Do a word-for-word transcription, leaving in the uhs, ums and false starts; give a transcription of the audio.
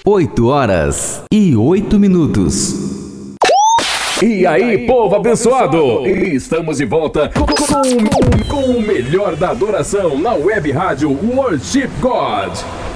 oito horas e oito minutos. E aí, povo abençoado! Estamos de volta com, com, com o melhor da adoração na web rádio Worship God.